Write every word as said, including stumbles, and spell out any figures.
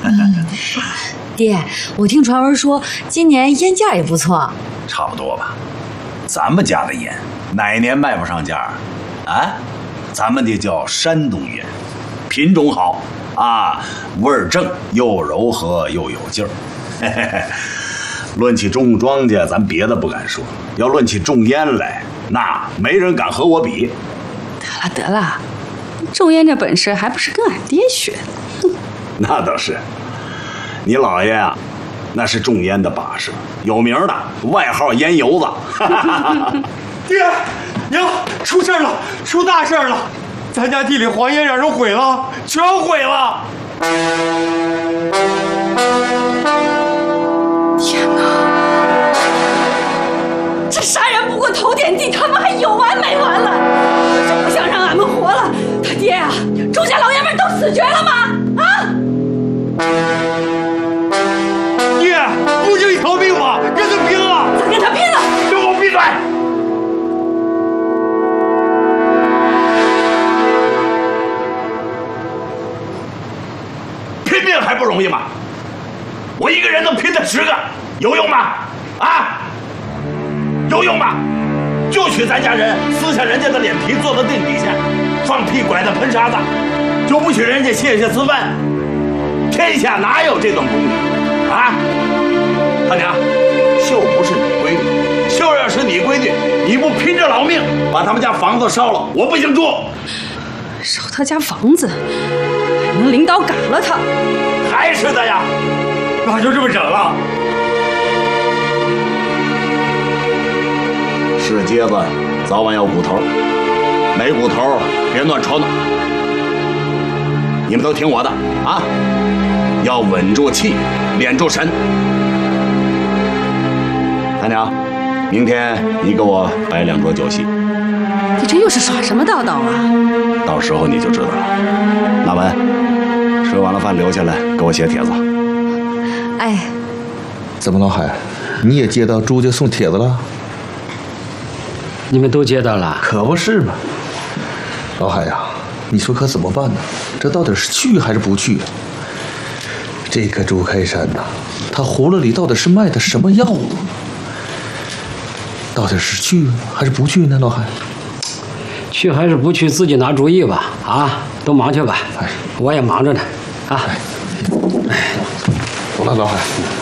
嗯、爹，我听传闻说今年烟价也不错， 差不多吧。咱们家的烟哪年卖不上价啊？咱们的叫山东烟，品种好啊，味儿正，又柔和又有劲儿。论起种庄稼，咱别的不敢说，要论起种烟来，那没人敢和我比。 得了得了，种烟这本事还不是跟俺爹学的。 那倒是，你姥爷啊，那是种烟的把式，有名的，外号烟油子。 爹娘，出事了，出大事了！咱家地里黄烟让人毁了，全毁了！ 天哪！这杀人不过头点地，他们还有完没完了？就不想让俺们活了？他爹啊，周家老爷们都死绝了吗？啊！ 爹，不就一条命吗？跟他拼了！ 咋跟他拼了？ 给我闭嘴！拼命还不容易吗？我一个人能拼他十个，有用吗？啊，有用吗？就取咱家人撕下人家的脸皮坐到腚底下，放屁拐的盆沙子，就不许人家谢谢滋饭。天下哪有这种公理啊？他娘，秀不是你闺女，秀要是你闺女，你不拼着老命把他们家房子烧了，我不行住。 烧他家房子，还能领导赶了他？ 还是的呀， 那就这么整了。 是疖子，早晚要骨头，没骨头别乱吵闹。你们都听我的啊，要稳住气，敛住神。大娘，明天你给我摆两桌酒席。 你这又是耍什么道道啊？ 到时候你就知道了。那文，吃完了饭留下来给我写帖子。 哎， 怎么老海，你也接到朱家送帖子了？ 你们都接到了？ 可不是嘛。老海呀、啊，你说可怎么办呢？这到底是去还是不去啊？这个朱开山呐、啊，他葫芦里到底是卖的什么药物？到底是去还是不去呢？老海， 去还是不去，自己拿主意吧。啊，都忙去吧。哎，我也忙着呢。啊， 哎，走了，老海。